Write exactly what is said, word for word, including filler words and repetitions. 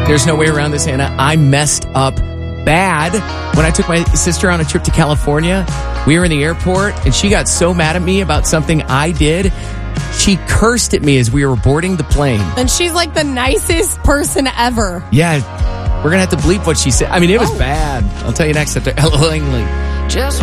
There's no way around this, Anna. I messed up bad when I took my sister on a trip to California. We were in the airport, and she got so mad at me about something I did. She cursed at me as we were boarding the plane. And she's like the nicest person ever. Yeah, we're going to have to bleep what she said. I mean, it was Oh. bad. I'll tell you next after Ella Langley. Just